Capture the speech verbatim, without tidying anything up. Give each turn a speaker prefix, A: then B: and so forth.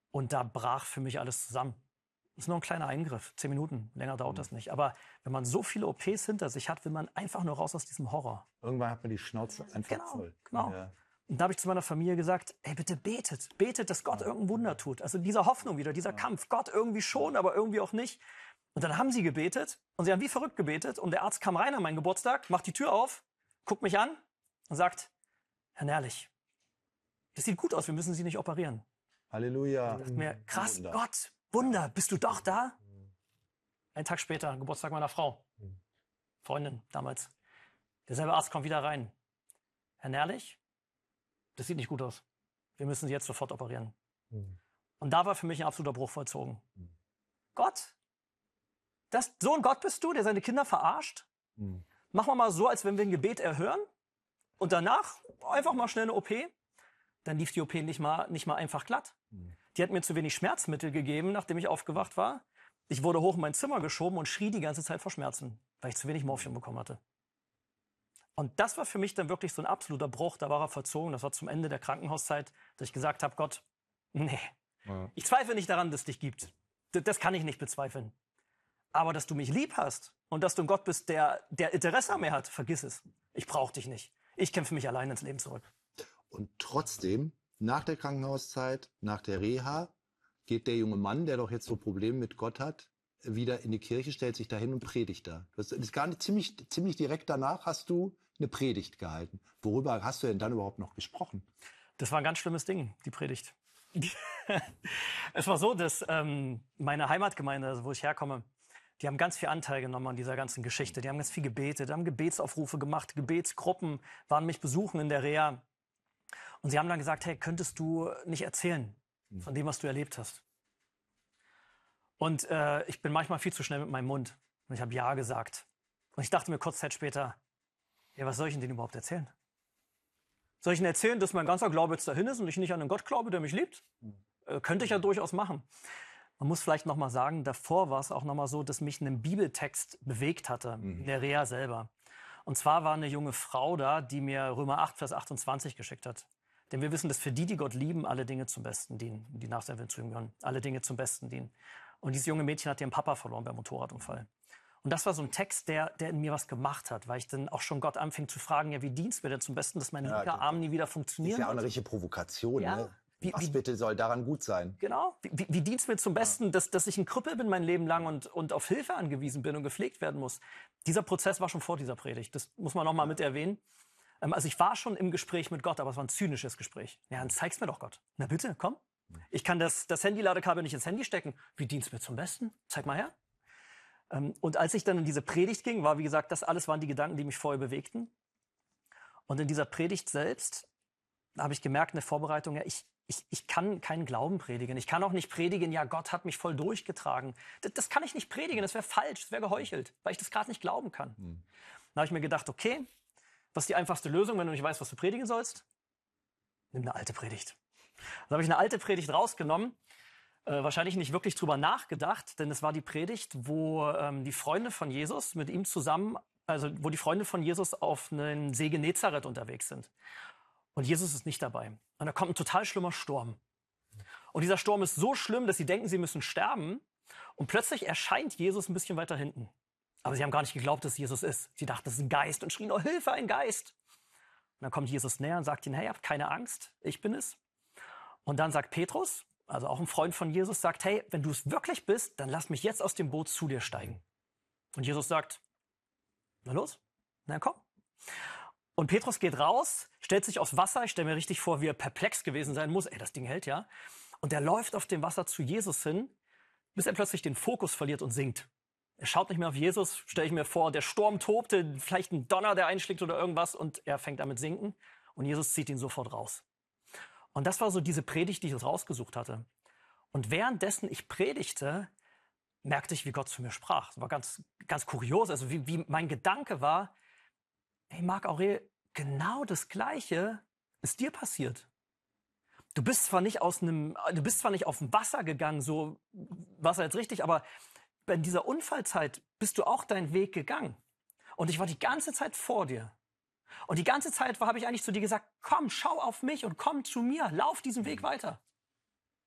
A: Und da brach für mich alles zusammen. Das ist nur ein kleiner Eingriff, zehn Minuten, länger dauert das nicht. Aber wenn man so viele O Ps hinter sich hat, will man einfach nur raus aus diesem Horror.
B: Irgendwann hat man die Schnauze einfach
A: genau,
B: voll.
A: Genau.
B: Ja.
A: Und da habe ich zu meiner Familie gesagt, ey, bitte betet, betet, dass Gott irgendein Wunder tut. Also dieser Hoffnung wieder, dieser Kampf, Gott irgendwie schon, aber irgendwie auch nicht. Und dann haben sie gebetet und sie haben wie verrückt gebetet und der Arzt kam rein an meinen Geburtstag, macht die Tür auf, guckt mich an und sagt, Herr Nährlich, das sieht gut aus, wir müssen Sie nicht operieren.
B: Halleluja.
A: Ich dachte mir, krass,
B: Wunder.
A: Gott, Wunder, bist du doch da? Einen Tag später, Geburtstag meiner Frau, Freundin damals. Derselbe Arzt kommt wieder rein. Herr Nährlich, das sieht nicht gut aus. Wir müssen Sie jetzt sofort operieren. Mhm. Und da war für mich ein absoluter Bruch vollzogen. Mhm. Gott, das, so ein Gott bist du, der seine Kinder verarscht? Mhm. Machen wir mal so, als wenn wir ein Gebet erhören und danach einfach mal schnell eine O P. Dann lief die O P nicht mal, nicht mal einfach glatt. Mhm. Die hat mir zu wenig Schmerzmittel gegeben, nachdem ich aufgewacht war. Ich wurde hoch in mein Zimmer geschoben und schrie die ganze Zeit vor Schmerzen, weil ich zu wenig Morphium bekommen hatte. Und das war für mich dann wirklich so ein absoluter Bruch. Da war er verzogen. Das war zum Ende der Krankenhauszeit, dass ich gesagt habe, Gott, nee, ja. Ich zweifle nicht daran, dass es dich gibt. Das, das kann ich nicht bezweifeln. Aber dass du mich lieb hast und dass du ein Gott bist, der, der Interesse an mir hat, vergiss es. Ich brauche dich nicht. Ich kämpfe mich allein ins Leben zurück.
B: Und trotzdem, nach der Krankenhauszeit, nach der Reha, geht der junge Mann, der doch jetzt so Probleme mit Gott hat, wieder in die Kirche, stellt sich dahin und predigt da. Das ist gar nicht, ziemlich, ziemlich direkt danach hast du eine Predigt gehalten. Worüber hast du denn dann überhaupt noch gesprochen?
A: Das war ein ganz schlimmes Ding, die Predigt. Es war so, dass ähm, meine Heimatgemeinde, also wo ich herkomme, die haben ganz viel Anteil genommen an dieser ganzen Geschichte. Die haben ganz viel gebetet, haben Gebetsaufrufe gemacht, Gebetsgruppen waren mich besuchen in der Reha. Und sie haben dann gesagt, hey, könntest du nicht erzählen von dem, was du erlebt hast? Und äh, ich bin manchmal viel zu schnell mit meinem Mund. Und ich habe Ja gesagt. Und ich dachte mir kurz Zeit später, ja, was soll ich denn denen überhaupt erzählen? Soll ich ihnen erzählen, dass mein ganzer Glaube jetzt dahin ist und ich nicht an einen Gott glaube, der mich liebt? Äh, könnte ich ja durchaus machen. Man muss vielleicht noch mal sagen, davor war es auch noch mal so, dass mich ein Bibeltext bewegt hatte, mhm. in der Reha selber. Und zwar war eine junge Frau da, die mir Römer acht, Vers achtundzwanzig geschickt hat. Denn wir wissen, dass für die, die Gott lieben, alle Dinge zum Besten dienen. Die nach der zu ihm gehören, alle Dinge zum Besten dienen. Und dieses junge Mädchen hat ihren Papa verloren beim Motorradunfall. Und das war so ein Text, der, der in mir was gemacht hat, weil ich dann auch schon Gott anfing zu fragen, ja, wie dienst mir denn zum Besten, dass mein
B: ja,
A: linker Arm nie wieder funktioniert?
B: Das ist ja auch eine richtige Provokation,
A: ja.
B: ne?
A: Wie,
B: was
A: wie,
B: bitte soll daran gut sein?
A: Genau. Wie, wie, wie dienst mir zum Besten, ja. dass, dass ich ein Krüppel bin mein Leben lang und, und auf Hilfe angewiesen bin und gepflegt werden muss? Dieser Prozess war schon vor dieser Predigt. Das muss man noch mal ja. mit erwähnen. Ähm, also ich war schon im Gespräch mit Gott, aber es war ein zynisches Gespräch. Ja, dann zeig's mir doch Gott. Na bitte, komm. Ich kann das, das Handy-Ladekabel nicht ins Handy stecken. Wie dienst mir zum Besten? Zeig mal her. Ähm, und als ich dann in diese Predigt ging, war, wie gesagt, das alles waren die Gedanken, die mich vorher bewegten. Und in dieser Predigt selbst habe ich gemerkt, in der Vorbereitung, ja, ich, ich, ich kann keinen Glauben predigen. Ich kann auch nicht predigen, ja, Gott hat mich voll durchgetragen. Das, das kann ich nicht predigen, das wäre falsch, das wäre geheuchelt, weil ich das gerade nicht glauben kann. Hm. Dann habe ich mir gedacht, okay, was ist die einfachste Lösung, wenn du nicht weißt, was du predigen sollst? Nimm eine alte Predigt. Dann habe ich eine alte Predigt rausgenommen, äh, wahrscheinlich nicht wirklich drüber nachgedacht, denn es war die Predigt, wo ähm, die Freunde von Jesus mit ihm zusammen, also wo die Freunde von Jesus auf einen See Genezareth unterwegs sind. Und Jesus ist nicht dabei. Und da kommt ein total schlimmer Sturm. Und dieser Sturm ist so schlimm, dass sie denken, sie müssen sterben. Und plötzlich erscheint Jesus ein bisschen weiter hinten. Aber sie haben gar nicht geglaubt, dass Jesus ist. Sie dachten, das ist ein Geist und schrien, oh Hilfe, ein Geist. Und dann kommt Jesus näher und sagt ihnen, hey, habt keine Angst, ich bin es. Und dann sagt Petrus, also auch ein Freund von Jesus, sagt, hey, wenn du es wirklich bist, dann lass mich jetzt aus dem Boot zu dir steigen. Und Jesus sagt, na los, na komm. Und Petrus geht raus, stellt sich aufs Wasser. Ich stelle mir richtig vor, wie er perplex gewesen sein muss. Ey, das Ding hält ja. Und er läuft auf dem Wasser zu Jesus hin, bis er plötzlich den Fokus verliert und sinkt. Er schaut nicht mehr auf Jesus, stelle ich mir vor, der Sturm tobte, vielleicht ein Donner, der einschlägt oder irgendwas. Und er fängt an mit sinken. Und Jesus zieht ihn sofort raus. Und das war so diese Predigt, die ich rausgesucht hatte. Und währenddessen ich predigte, merkte ich, wie Gott zu mir sprach. Das war ganz, ganz kurios. Also wie, wie mein Gedanke war, hey Marc Aurel, genau das Gleiche ist dir passiert. Du bist zwar nicht aus einem, du bist zwar nicht auf dem Wasser gegangen, so Wasser jetzt richtig, aber in dieser Unfallzeit bist du auch deinen Weg gegangen. Und ich war die ganze Zeit vor dir. Und die ganze Zeit habe ich eigentlich zu dir gesagt, komm, schau auf mich und komm zu mir, lauf diesen Weg weiter.